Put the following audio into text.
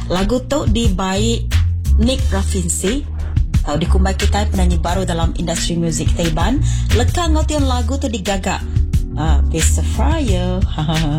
Lagu tu dibaik Nick Rafinsi, dikumbai kita penyanyi baru dalam industri muzik Taiwan. Lekang ngotion lagu tu digagak Mr. Fryer.